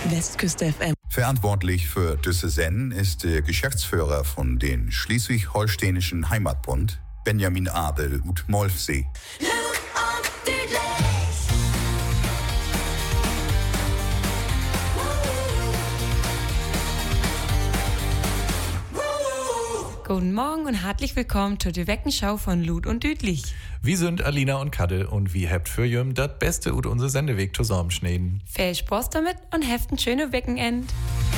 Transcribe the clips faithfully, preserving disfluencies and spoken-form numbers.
Westküste F M. Verantwortlich für diese Sendung ist der Geschäftsführer von den Schleswig-Holsteinischen Heimatbund, Benjamin Abel ut Molfsee. Guten Morgen und herzlich willkommen zur Weckenschau von Lut und Düdlich. Wir sind Alina und Kadde und wie habt für jüm das Beste ut unser Sendeweg zusammenschneiden. Viel Spaß damit und habt ein schönes Wochenende.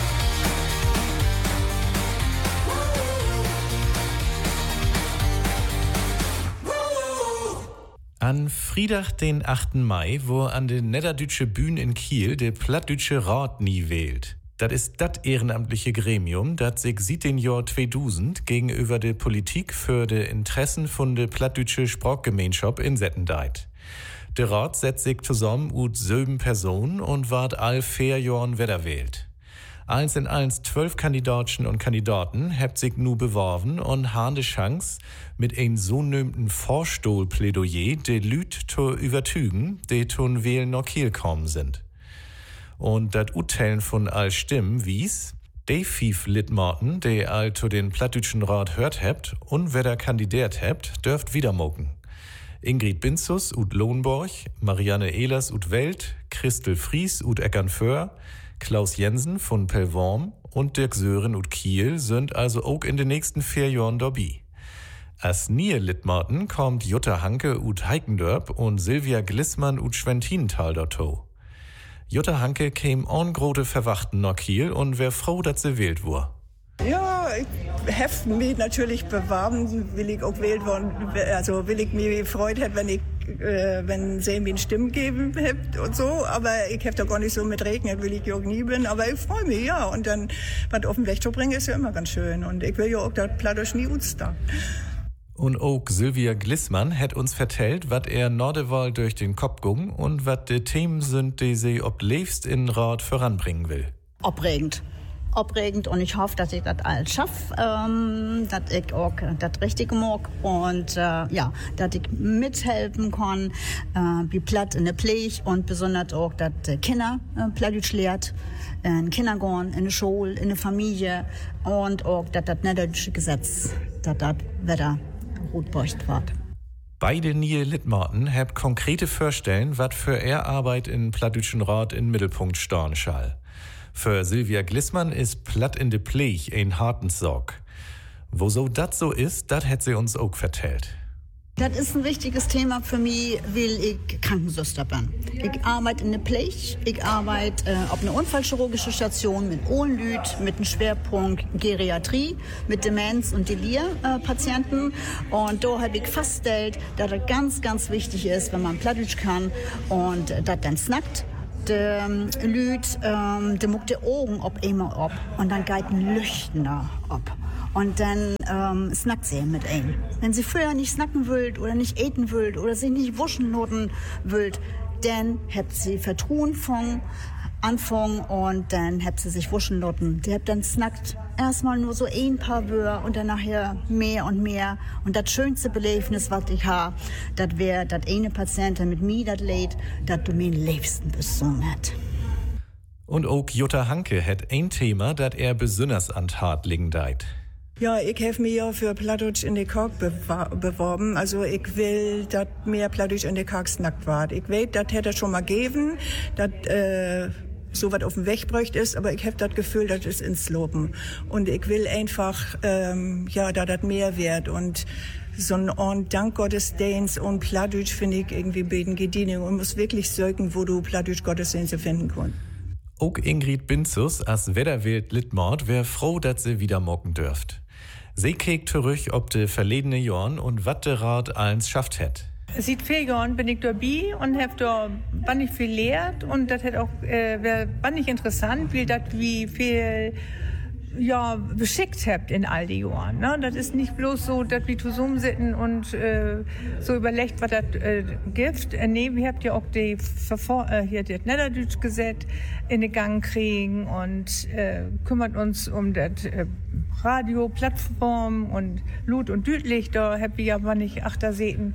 An Friedach, den achten Mai, wo an der Niederdeutsche Bühne in Kiel der Plattdeutsche Rat nie wählt. Das ist das ehrenamtliche Gremium, das sich seit dem Jahr zweitausend gegenüber der Politik für die Interessen von der plattdeutsche Sprachgemeinschaft insetten deit. Der Rat setzt sich zusammen ut sieben Personen und ward all vier Jahren wiederwählt. Eins in eins zwölf Kandidatchen und Kandidaten habt sich nu beworben und haben die Chance, mit ein so nömten Vorstohlplädoyer de Lüt zu übertügen, die tun wählen nach Kiel kommen sind. Und dat Urteilen von all Stimmen wies, de fief Litmarten, de all zu den Plattdütschen Rat hört hebt und wer da kandidiert hebt, dürft wieder mocken. Ingrid Binzus ut Lohnborg, Marianne Ehlers ut Welt, Christel Fries ut Eckernföhr, Klaus Jensen von Pellworm und Dirk Sören ut Kiel sind also auch in den nächsten vier Jahren dabei. Als Nier Litmarten kommt Jutta Hanke ut Heikendörp und Silvia Glissmann ut Schwentinental dato. Jutta Hanke käm on grote Verwachten nach Kiel und wär froh, dass sie wählt wurde. Ja, ich hef mich natürlich beworben, will ich auch wählt worden, also will ich mich freut hätte, wenn ich, äh, wenn sie mir eine Stimme geben hätte und so, aber ich hef doch gar nicht so mit regnet, will ich ja auch nie bin, aber ich freue mich, ja, und dann, was auf den Weg zu bringen, ist ja immer ganz schön und ich will ja auch das Plattdeutsch nie utstern. Und auch Silvia Glissmann hat uns vertellt, was er Nordewahl durch den Kopf ging und was die Themen sind, die sie ob liebst in Rat voranbringen will. Aufregend. Aufregend und ich hoffe, dass ich das alles schaffe, ähm, dass ich auch das Richtige mag und äh, ja, dass ich mithelfen kann, äh, wie platt in der Pflege und besonders auch, dass die Kinder äh, Plattdeutsch lehrt, in den Kindergarten, in der Schule, in der Familie und auch, dass das niederdeutsche Gesetz, dass das wieder gut beucht wird. Beide Niel Litmarten habt konkrete Vorstellen, was für er Arbeit in Plattdeutschen Rat in Mittelpunkt stehen schall. Für Silvia Glissmann ist Platt in de Pflege ein harten Sorg. Wo so dat so ist, dat hat sie uns auch vertellt. Das ist ein wichtiges Thema für mich, weil ich Krankenschwester bin. Ich arbeite in der Pflege, ich arbeite äh, auf einer unfallchirurgischen Station mit Ohrenlüt, mit einem Schwerpunkt Geriatrie, mit Demenz- und Delir-Patienten. Äh, und da habe ich festgestellt, dass das ganz, ganz wichtig ist, wenn man Plattdeutsch kann und äh, das dann snackt. Der Lüt, ähm, der muckt die Augen ob immer ab und dann geht ein Lüchtner ab. Und dann ähm, snackt sie mit ein. Wenn sie früher nicht snacken wollt oder nicht eten wollt oder sich nicht wuschen noten wollt, dann habt sie Vertrauen von Anfang und dann habt sie sich wuschen noten. Die habt dann snackt erstmal nur so ein paar Wörter und dann nachher mehr und mehr. Und das schönste Belebnis, was ich habe, das wäre, dass eine Patientin mit mir das leid, dass du mir den liebsten besungen hast. Und auch Jutta Hanke hat ein Thema, das er besonders an Tat liegen deit. Ja, ich habe mich ja für Plattdeutsch in der Kork beworben. Also ich will, dass mehr Plattdeutsch in der Kork snackt wird. Ich weiß, das hätte es schon mal gegeben, dass äh, so was auf dem Weg bräucht ist, aber ich habe das Gefühl, das ist ins Loben. Und ich will einfach, ähm, ja, da das mehr wird. Und so ein Dankgottesdienst und Plattdeutsch finde ich irgendwie beten gedienen und muss wirklich sögen, wo du Plattdeutsch-Gottesdienste finden kannst. Auch Ingrid Binzus als Wetterwild Litmord wär froh, dass sie wieder mocken dürft. Sie kickt zurück ob de verledene Jahren und wat de Rat eins schafft hätt. Seit vier Jahren bin ich dabei und hab da bannig viel lehrt und das hat auch äh, wär bannig interessant, weil das wie viel ja beschickt habt in all die Jahren. Ne? Das ist nicht bloß so, dass wir zusammensitzen und äh, so überlegt, was das äh, gibt. Äh, nee, wir habt ja auch die Verfor- äh, hier das Niederdeutsch Gesetz in den Gang kriegen und äh, kümmert uns um das äh, Radio, Plattform und Lut und Düdlich. Da habt ihr ja bannig Achterseten.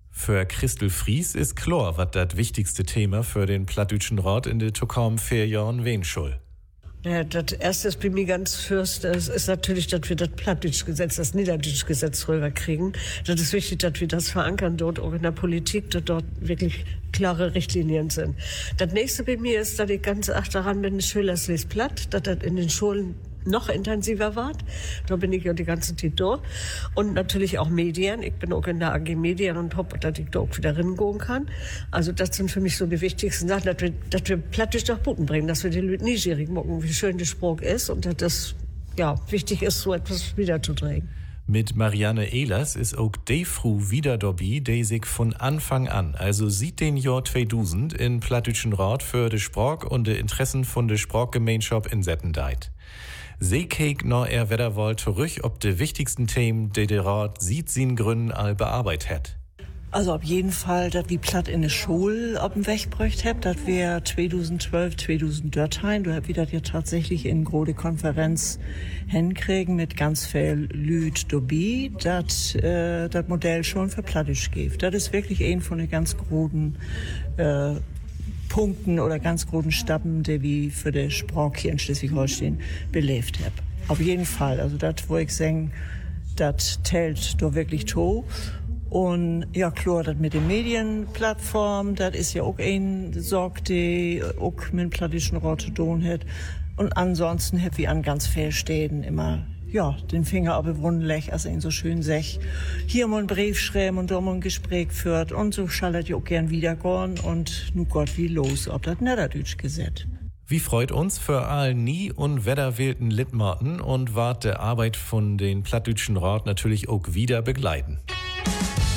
Für Christel Fries ist klar, was das wichtigste Thema für den Plattdütschen Rat in den Tokom vier Jahren wen soll. Ja, das erste ist bei mir ganz fürst, das ist natürlich, dass wir das Plattdeutsch-Gesetz, das Niederdeutsche-Gesetz rüberkriegen. Das ist wichtig, dass wir das verankern dort auch in der Politik, dass dort wirklich klare Richtlinien sind. Das nächste bei mir ist, dass ich ganz acht daran bin, Schülers lest platt, dass das in den Schulen noch intensiver war. Da bin ich ja die ganze Zeit da. Und natürlich auch Medien. Ich bin auch in der A G Medien und hoffe, dass ich da auch wieder reingehen kann. Also das sind für mich so die wichtigsten Sachen, dass wir, dass wir Plattdeutsch nach Boden bringen, dass wir die Leute neugierig machen, wie schön der Spruch ist und dass das ja, wichtig ist, so etwas wiederzudrehen. Mit Marianne Ehlers ist auch die Frau wieder dabei, die sich von Anfang an, also seit den Jahr zweitausend, in Plattdütschen Rat für die Sprach und die Interessen von der Sprachgemeinschaft in Setten deit. Sie keek noch er Wetterwohl zurück, ob die wichtigsten Themen, die der Rat sieht sie in Gründen all bearbeitet hat. Also auf jeden Fall, dass wir platt in der Schule auf dem Weg bräucht habt, dass wir zweitausendzwölf, zweitausenddreizehn, du habt wieder ja tatsächlich in große Konferenz hinkriegen mit ganz viel Lüd dabei, dass äh, das Modell schon für Plattdeutsch gibt. Das ist wirklich ein von den ganz großen äh, Punkten oder ganz großen Stappen, die wir für die Sprache hier in Schleswig-Holstein belebt haben. Auf jeden Fall. Also das, wo ich sage, das zählt doch wirklich to. Und ja, klar, das mit den Medienplattformen, das ist ja auch ein Sorge, die auch mit dem Plattdeutschen Rat zu tun hat. Und ansonsten haben wir an ganz vielen Städten immer ja, den Finger auf den Wunden legt, als ihn so schön sagt, hier mal einen Brief schreiben und da mal ein Gespräch führt und so schaltet ihr auch gern wiedergehen und nu Gott wie los, ob das Niederdütsch gesetzt. Wie freut uns für all nie und wetterwählten Litmaten und wart der Arbeit von den Plattdütschen Rat natürlich auch wieder begleiten.